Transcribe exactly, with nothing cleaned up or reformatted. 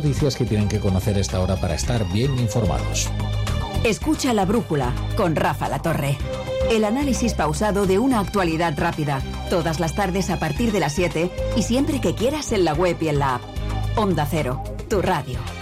noticias que tienen que conocer a esta hora para estar bien informados. Escucha La Brújula con Rafa La Torre. El análisis pausado de una actualidad rápida. Todas las tardes a partir de las siete y siempre que quieras en la web y en la app. Onda Cero, tu radio.